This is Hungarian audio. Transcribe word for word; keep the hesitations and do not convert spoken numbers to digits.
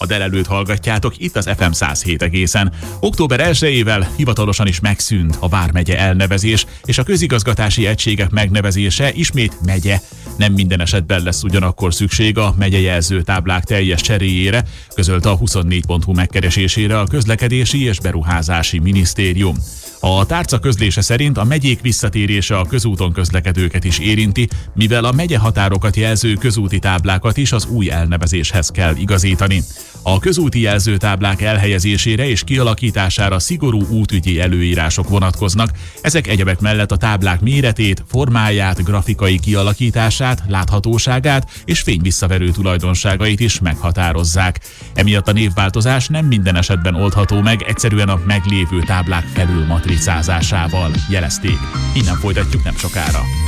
A Delelőt hallgatjátok itt az ef em száz hét egészen. október elsejével hivatalosan is megszűnt a vármegye elnevezés, és a közigazgatási egységek megnevezése ismét megye. Nem minden esetben lesz ugyanakkor szükség a megyejelzőtáblák teljes cseréjére, közölte a huszonnégy pont hu megkeresésére a Közlekedési és Beruházási Minisztérium. A tárca közlése szerint a megyék visszatérése a közúton közlekedőket is érinti, mivel a megyehatárokat jelző közúti táblákat is az új elnevezéshez kell igazítani. A közúti jelzőtáblák elhelyezésére és kialakítására szigorú útügyi előírások vonatkoznak. Ezek egyebek mellett a táblák méretét, formáját, grafikai kialakítását, láthatóságát és fényvisszaverő tulajdonságait is meghatározzák. Emiatt a névváltozás nem minden esetben oldható meg egyszerűen a meglévő táblák felülmatricázásával, jelezték. Innen folytatjuk nem sokára.